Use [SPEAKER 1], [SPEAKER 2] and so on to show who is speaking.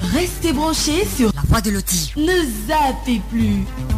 [SPEAKER 1] Restez branchés sur
[SPEAKER 2] La Voix de Loti.
[SPEAKER 1] Ne zappez plus.